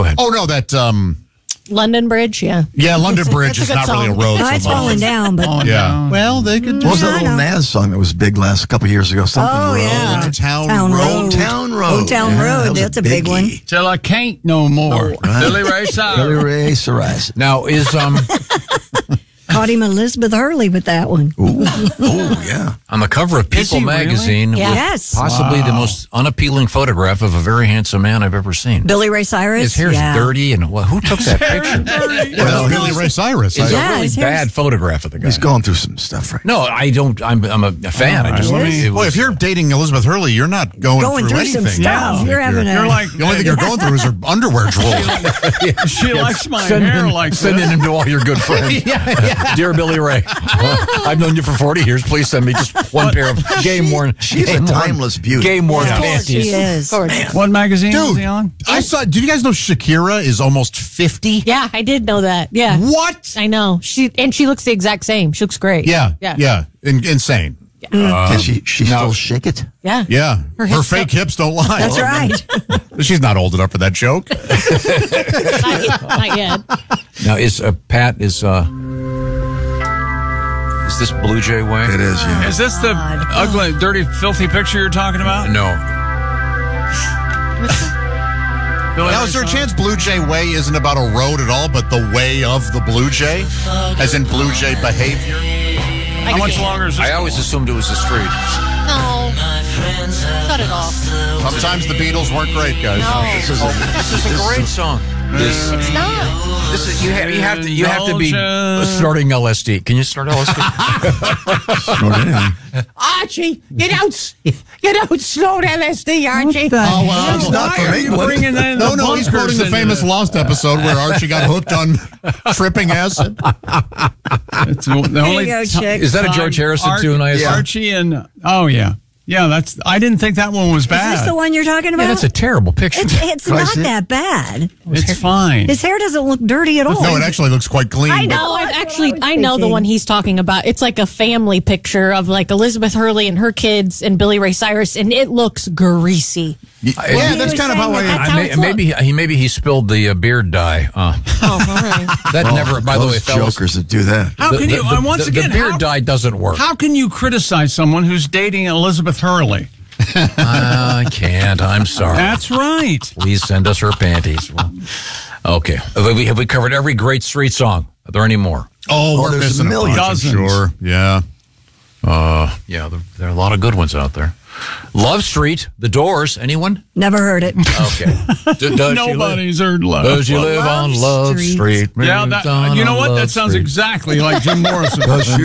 go ahead. Oh, no, that... London Bridge, yeah. Yeah, London Bridge is not really a road. No, it's falling down, but Yeah. Well, they could do What was that little Nas song that was big a couple years ago? Something Town Road. Road. Town Road. Old Town Road. That's a big one. Till I can't no more. Billy Ray Cyrus. Billy Ray Cyrus. Now, is Caught him Elizabeth Hurley with that one. Oh, yeah. on the cover of Is he People really? magazine Yeah. with Yes. possibly the most unappealing photograph of a very handsome man I've ever seen. Billy Ray Cyrus. His hair's yeah. dirty, and who took that picture? Well, Billy Ray Cyrus. It's Yeah, a really his hair's- bad photograph of the guy. He's going through some stuff right now. No, I don't. I'm a fan. I just. It Boy, was- if you're dating Elizabeth Hurley, you're not going through some anything. stuff. You're having a... You're like, The only thing you're going through is her underwear drawer. she likes my Send hair him, like send this. him to all your good friends. Dear Billy Ray, I've known you for 40 years. Please send me just one pair of game-worn. She's a timeless beauty. Game-worn Of course panties. she is. What magazine was he Dude, on? I saw. Did you guys know Shakira is almost 50? Yeah, I did know that. Yeah. What? I know. She looks the exact same. She looks great. Yeah. Yeah. Insane. Can she still shake it? Yeah. Yeah. Her hips fake hips don't lie. That's right. She's not old enough for that joke. Not yet. Now, is this Blue Jay Way? It is, yeah. Is this the ugly, dirty, filthy picture you're talking about? No. Now, is there a chance Blue Jay Way isn't about a road at all, but the way of the Blue Jay? As in Blue Jay behavior? How much longer is this? I always assumed it was a street. No. Cut it off. Sometimes the Beatles weren't great, guys. No. This is a great song. It's not. This is you have to be Indulgence. starting LSD. Can you start LSD? Archie, you don't snort LSD, Archie. Oh, well, It's not for me. Bringing in No, the he's quoting the bunkers famous into Lost episode where Archie got hooked on tripping acid. It's the There only you go, chick. Is that a George Harrison tune? I assume? Archie and that's. I didn't think that one was Is this bad. the one you're talking about? Yeah, that's a terrible picture. It's Can I not see it? that bad. It's fine. His hair doesn't look dirty at all. No, it actually looks quite clean. I but- know. I know the one he's talking about. It's like a family picture of like Elizabeth Hurley and her kids and Billy Ray Cyrus, and it looks greasy. Yeah, that's kind of how saying that I... that's how it's Maybe he spilled the beard dye. Oh, all right. That never. By the way, Those fellas, jokers that do that. How can you? Once the again, beard how, dye doesn't work. how can you criticize someone who's dating Elizabeth Hurley? I can't. I'm sorry. That's right. Please send us her panties. Well, okay. Have we covered every great street song? Are there any more? Oh, we're there's missing a million. bunch, I'm Dozens. sure. Yeah. Yeah, there are a lot of good ones out there. Love Street, The Doors. Anyone? Never heard it. Okay. Nobody's heard love. Does you live on Love Street? Yeah, you know what? That sounds exactly like Jim Morrison.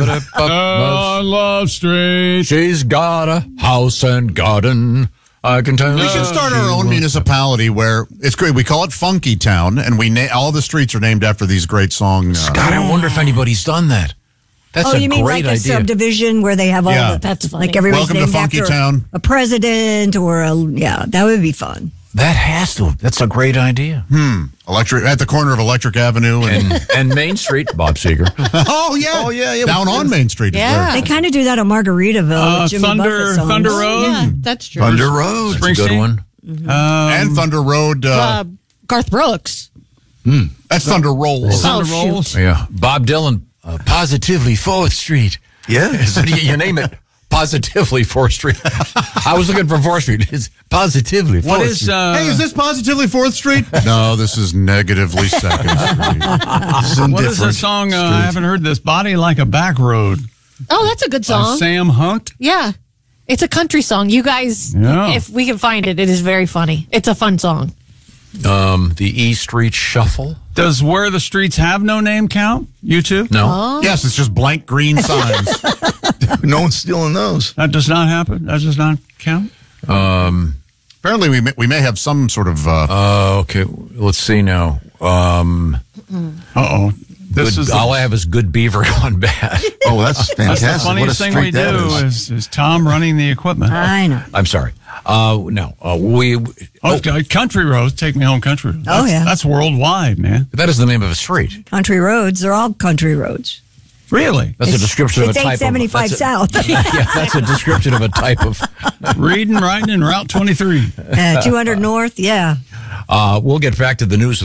Love Street. She's got a house and garden. I can tell you. We should start our own municipality where it's great. We call it Funky Town, and all the streets are named after these great songs. God, I wonder if anybody's done that. That's a you mean great like a idea. subdivision where they have all Yeah. the, That's funny. like everybody's Welcome to named Funky after Town. a president or that would be fun. That's a great idea. Electric at the corner of Electric Avenue And Main Street, Bob Seger. oh yeah, down on Main Street. is Yeah. They kind of do that at Margaritaville with Jimmy Buffett songs. Thunder Road. Yeah, that's true. Thunder Road. That's a good Springsteen? one. where- and Thunder Road. Garth Brooks. That's Thunder Rolls. Oh, Thunder Rolls. shoot. Yeah. Bob Dylan, Positively 4th Street. Yeah. So you name it. Positively 4th Street. I was looking for 4th Street. It's Positively 4th What is? Street. Hey, is this positively 4th Street? No, this is negatively 2nd Street. What is the song? I haven't heard this. Body Like a Back Road. Oh, that's a good song. Sam Hunt. Yeah. It's a country song. You guys, Yeah. if we can find it, it is very funny. It's a fun song. The E Street Shuffle? Does Where the Streets Have No Name count? You too? No. Yes, it's just blank green signs. No one's stealing those. That does not happen. That does not count. Apparently, we may have some sort of. Okay. Let's see now. Uh-oh. This is All I have is Good Beaver Gone Bad. Oh, that's fantastic. That's the funniest what a thing we street that do is Tom running the equipment. I know. I'm sorry. No. We. Country Roads, Take Me Home Country Roads. Oh, yeah. That's worldwide, man. That is the name of a street. Country roads. They're all country roads. Really? That's a description of a It's type of. 875 South. Yeah, that's a description of a type of. Reading, writing, and Route 23. 200 North, yeah. We'll get back to the news.